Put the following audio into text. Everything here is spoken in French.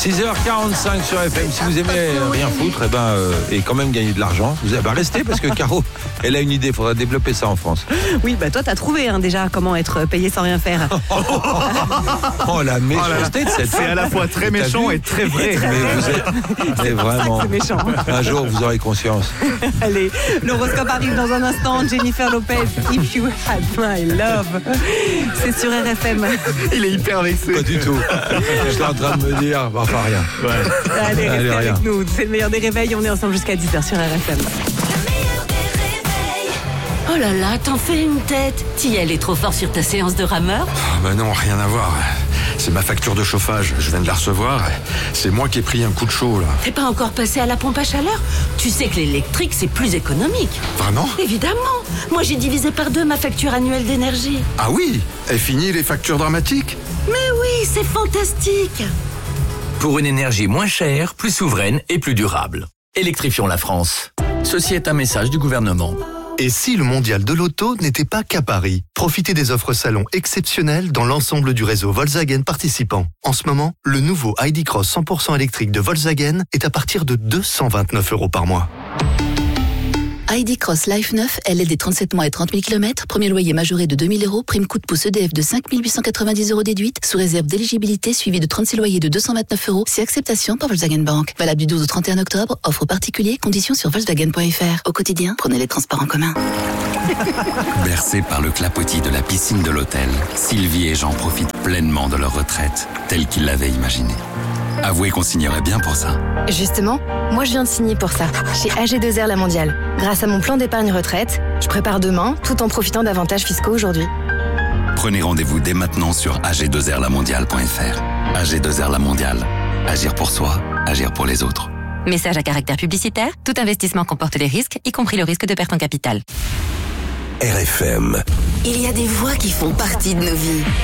6h45 sur FM. Si vous aimez rien foutre, et quand même gagner de l'argent, vous restez parce que Caro, elle a une idée. Il faudra développer ça en France. Oui, toi, t'as trouvé déjà comment être payé sans rien faire. Oh, la méchanceté de cette C'est à la fois très méchant et très vrai. Mais vous êtes mais vraiment. C'est méchant. Un jour, vous aurez conscience. Allez, l'horoscope arrive dans un instant. Jennifer Lopez, If You Had My Love. C'est sur RFM. Il est hyper vexé. Pas du tout. Je suis en train de me dire, enfin rien. Ouais. Allez, restez rien. avec nous. C'est le meilleur des réveils. On est ensemble jusqu'à 10h sur RFM. Oh là là, t'en fais une tête. T'y allais trop fort sur ta séance de rameur? Bah non, rien à voir. C'est ma facture de chauffage, je viens de la recevoir. C'est moi qui ai pris un coup de chaud, là. T'es pas encore passé à la pompe à chaleur? Tu sais que l'électrique, c'est plus économique. Vraiment? Évidemment. Moi, j'ai divisé par 2 ma facture annuelle d'énergie. Ah oui? Et fini les factures dramatiques? Mais oui, c'est fantastique. Pour une énergie moins chère, plus souveraine et plus durable. Électrifions la France. Ceci est un message du gouvernement. Et si le mondial de l'auto n'était pas qu'à Paris? Profitez des offres salon exceptionnelles dans l'ensemble du réseau Volkswagen participant. En ce moment, le nouveau ID Cross 100% électrique de Volkswagen est à partir de 229 € par mois. ID Cross Life 9, LLD des 37 mois et 30 000 km, premier loyer majoré de 2 000 €, prime coup de pouce EDF de 5 890 € déduite, sous réserve d'éligibilité suivi de 36 loyers de 229 €, si acceptation par Volkswagen Bank. Valable du 12 au 31 octobre, offre particulier, conditions sur Volkswagen.fr. Au quotidien, prenez les transports en commun. Bercés par le clapotis de la piscine de l'hôtel, Sylvie et Jean profitent pleinement de leur retraite, telle qu'ils l'avaient imaginée. Avouez qu'on signerait bien pour ça. Justement, moi je viens de signer pour ça, chez AG2R La Mondiale. Grâce à mon plan d'épargne retraite, je prépare demain tout en profitant d'avantages fiscaux aujourd'hui. Prenez rendez-vous dès maintenant sur ag2rlamondiale.fr. AG2R La Mondiale. Agir pour soi, agir pour les autres. Message à caractère publicitaire, tout investissement comporte des risques, y compris le risque de perte en capital. RFM. Il y a des voix qui font partie de nos vies.